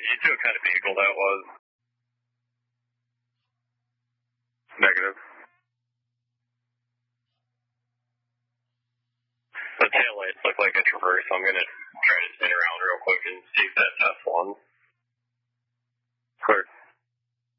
you see what kind of vehicle that was? Negative. The tail lights look like a Traverse, so I'm going to try to spin around real quick and see if that tests one. Clear.